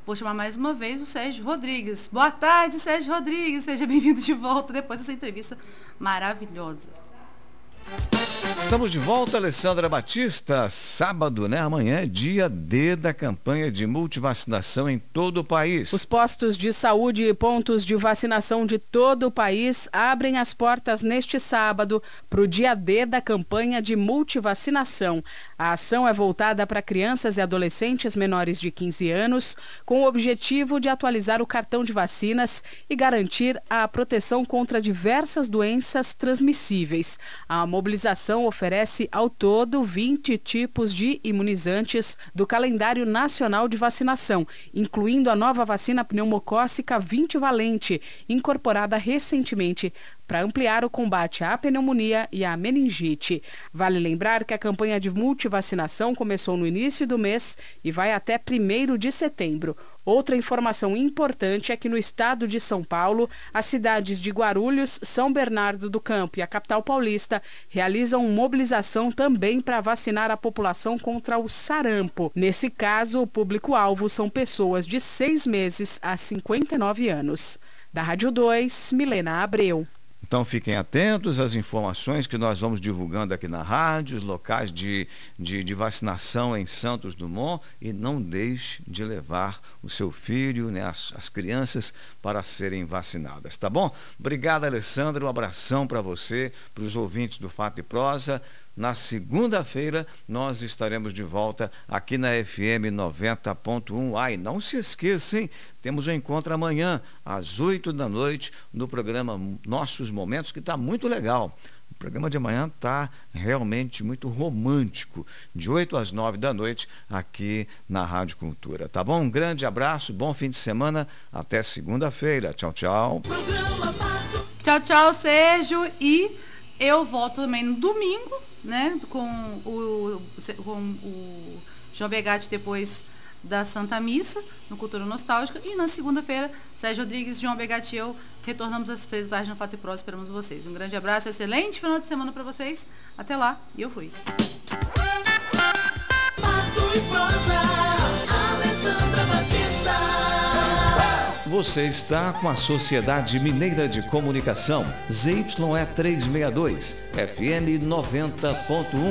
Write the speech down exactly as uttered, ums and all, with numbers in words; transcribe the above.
vou chamar mais uma vez o Sérgio Rodrigues. Boa tarde, Sérgio Rodrigues. Seja bem-vindo de volta depois dessa entrevista maravilhosa. Estamos de volta, Alessandra Batista. Sábado, né? Amanhã é dia D da campanha de multivacinação em todo o país. Os postos de saúde e pontos de vacinação de todo o país abrem as portas neste sábado para o dia D da campanha de multivacinação. A ação é voltada para crianças e adolescentes menores de quinze anos, com o objetivo de atualizar o cartão de vacinas e garantir a proteção contra diversas doenças transmissíveis. A mobilização oferece ao todo vinte tipos de imunizantes do calendário nacional de vacinação, incluindo a nova vacina pneumocócica vinte valente, incorporada recentemente para ampliar o combate à pneumonia e à meningite. Vale lembrar que a campanha de multivacinação começou no início do mês e vai até primeiro de setembro. Outra informação importante é que no estado de São Paulo, as cidades de Guarulhos, São Bernardo do Campo e a capital paulista realizam mobilização também para vacinar a população contra o sarampo. Nesse caso, o público-alvo são pessoas de seis meses a cinquenta e nove anos. Da Rádio dois, Milena Abreu. Então fiquem atentos às informações que nós vamos divulgando aqui na rádio, os locais de, de, de vacinação em Santos Dumont, e não deixe de levar o seu filho, né, as, as crianças, para serem vacinadas, tá bom? Obrigado, Alessandra, um abração para você, para os ouvintes do Fato e Prosa. Na segunda-feira nós estaremos de volta aqui na F M noventa ponto um. Ai, não se esqueça, hein? Temos um encontro amanhã, às oito da noite, no programa Nossos Momentos, que está muito legal. O programa de amanhã está realmente muito romântico, de oito às nove da noite, aqui na Rádio Cultura. Tá bom? Um grande abraço, bom fim de semana, até segunda-feira. Tchau, tchau. Tchau, tchau, Sérgio. E eu volto também no domingo, né, com o, com o João Begatti depois da Santa Missa, no Cultura Nostálgica. E na segunda-feira, Sérgio Rodrigues, João Begatti e eu retornamos às três da tarde no Fato e Prosa. Esperamos vocês. Um grande abraço, excelente final de semana para vocês. Até lá, e eu fui. Fato e Prosa, Alessandra Batista. Você está com a Sociedade Mineira de Comunicação, Z Y E trezentos e sessenta e dois, F M noventa ponto um.